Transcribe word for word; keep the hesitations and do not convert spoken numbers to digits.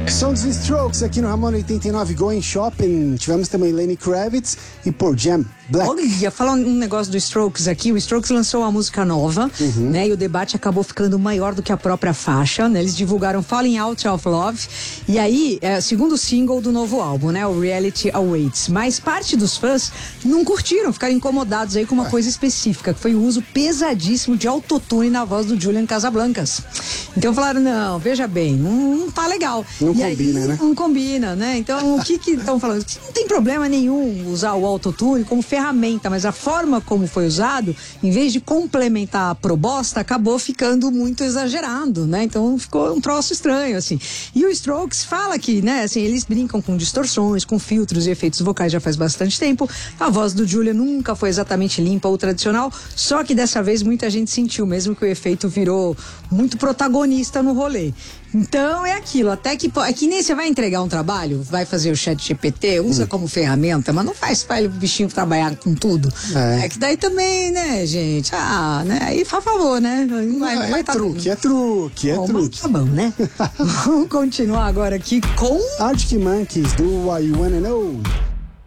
Som dos Strokes aqui no Ramon oitenta e nove Going Shopping. Tivemos também Lenny Kravitz e Pearl Jam. Black. Olha, falar um negócio do Strokes aqui, o Strokes lançou uma música nova, uhum. né, e o debate acabou ficando maior do que a própria faixa, né, eles divulgaram Falling Out of Love, e aí, é o segundo single do novo álbum, né, o Reality Awaits, mas parte dos fãs não curtiram, ficaram incomodados aí com uma é. coisa específica, que foi o uso pesadíssimo de autotune na voz do Julian Casablancas. Então falaram, não, veja bem, não, não tá legal. Não e combina, aí, né? Não combina, né, então o que que estão falando? Não tem problema nenhum usar o autotune como ferramenta, mas a forma como foi usado, em vez de complementar a proposta, acabou ficando muito exagerado, né? Então ficou um troço estranho, assim. E o Strokes fala que, né, assim, eles brincam com distorções, com filtros e efeitos vocais já faz bastante tempo. A voz do Julian nunca foi exatamente limpa ou tradicional, só que dessa vez muita gente sentiu mesmo que o efeito virou muito protagonista no rolê. Então é aquilo, até que é que nem você vai entregar um trabalho, vai fazer o chat G P T, usa hum. como ferramenta, mas não faz para o bichinho trabalhar com tudo. É. é que daí também, né, gente? Ah, né? Aí faz favor, né? Vai, vai, é, tá truque, é truque, é bom, truque, tá bom, né? Vamos continuar agora aqui com Arctic Monkeys do Why You Wanna Know.